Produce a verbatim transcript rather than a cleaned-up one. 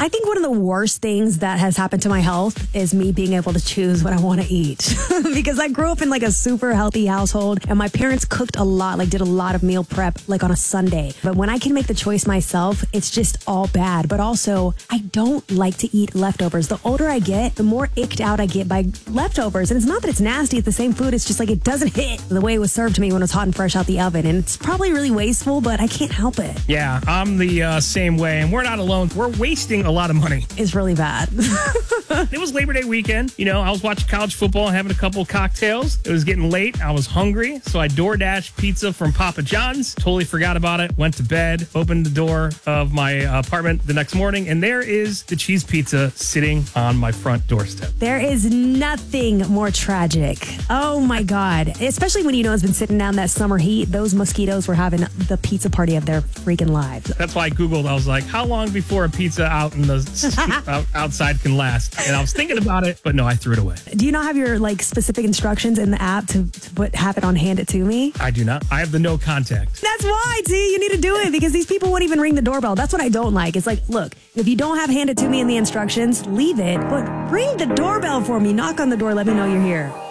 I think one of the worst things that has happened to my health is me being able to choose what I want to eat. Because I grew up in like a super healthy household and my parents cooked a lot, like did a lot of meal prep like on a Sunday. But when I can make the choice myself, it's just all bad. But also, I don't like to eat leftovers. The older I get, the more icked out I get by leftovers. And it's not that it's nasty, it's the same food. It's just like it doesn't hit the way it was served to me when it was hot and fresh out the oven. And it's probably really wasteful, but I can't help it. Yeah, I'm the uh, same way. And we're not alone. We're wasting a lot of money. It's really bad. It was Labor Day weekend. You know, I was watching college football and having a couple of cocktails. It was getting late. I was hungry. So I DoorDashed pizza from Papa John's. Totally forgot about it. Went to bed. Opened the door of my apartment the next morning. And there is the cheese pizza sitting on my front doorstep. There is nothing more tragic. Oh, my God. Especially when you know it's been sitting down that summer heat. Those mosquitoes were having the pizza party of their freaking lives. That's why I Googled. I was like, how long before a pizza out in the out, outside can last? And I was thinking about it, but no, I threw it away. Do you not have your like specific instructions in the app to, to put have it on Hand It To Me? I do not. I have the no contact. That's why, T. You need to do it because these people won't even ring the doorbell. That's what I don't like. It's like, look, if you don't have Hand It To Me in the instructions, leave it, but ring the doorbell for me. Knock on the door. Let me know you're here.